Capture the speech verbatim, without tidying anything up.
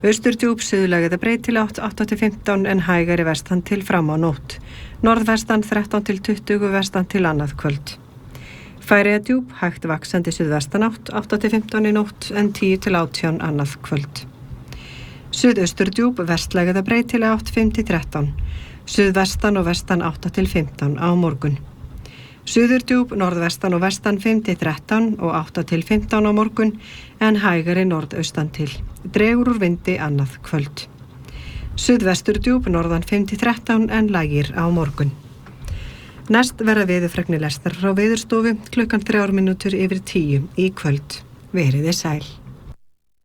Austurdjúp suðlæg eða breytileg átt átta til fimmtán en hægari vestan til fram á nótt. Norðvestan þrettán til tuttugu vestan til annað kvöld. Færeyjadjúp hægt vaxandi suðvestanátt átta til fimmtán í nótt en tíu til átján annað kvöld. Suðausturdjúp vestlæg eða breytileg átt fimm til þrettán. Suðvestan og vestan átta til fimmtán á morgun. Suðurdjúp norðvestan og vestan fimm til þrettán og átta til fimmtán á morgun en hægari norðaustan til. Dregur úr vindi annað kvöld. Suðvesturdjúp norðan fimm til þrettán en lægir á morgun. Næst verða veðurfregnir lestar frá Veðurstofu klukkan þrjár mínútur yfir tíu í kvöld. Veriði sæl.